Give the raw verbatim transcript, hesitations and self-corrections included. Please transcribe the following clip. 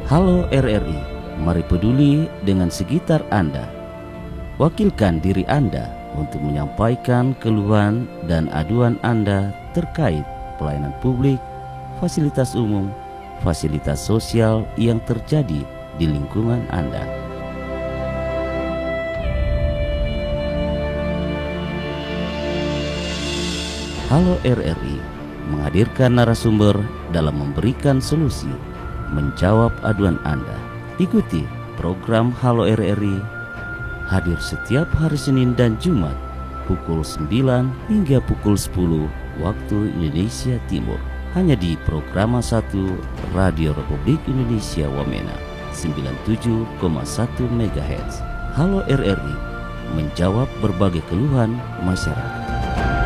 Halo R R I, mari peduli dengan sekitar Anda. Wakilkan diri Anda untuk menyampaikan keluhan dan aduan Anda terkait pelayanan publik, fasilitas umum, fasilitas sosial yang terjadi di lingkungan Anda. Halo R R I menghadirkan narasumber dalam memberikan solusi, menjawab aduan Anda. Ikuti program Halo R R I hadir setiap hari Senin dan Jumat pukul sembilan hingga pukul sepuluh waktu Indonesia Timur, hanya di Programa satu Radio Republik Indonesia Wamena sembilan puluh tujuh koma satu megahertz. Halo R R I menjawab berbagai keluhan masyarakat.